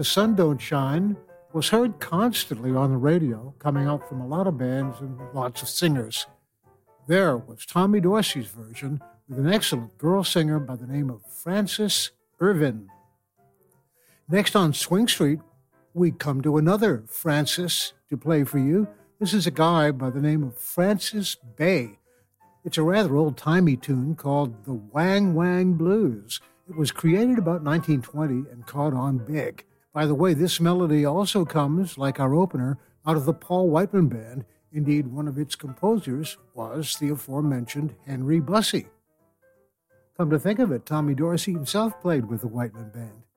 The Sun Don't Shine was heard constantly on the radio, coming out from a lot of bands and lots of singers. There was Tommy Dorsey's version with an excellent girl singer by the name of Frances Irvin. Next on Swing Street, we come to another Francis to play for you. This is a guy by the name of Francis Bay. It's a rather old-timey tune called the Wang Wang Blues. It was created about 1920 and caught on big. By the way, this melody also comes, like our opener, out of the Paul Whiteman Band. Indeed, one of its composers was the aforementioned Henry Bussey. Come to think of it, Tommy Dorsey himself played with the Whiteman Band.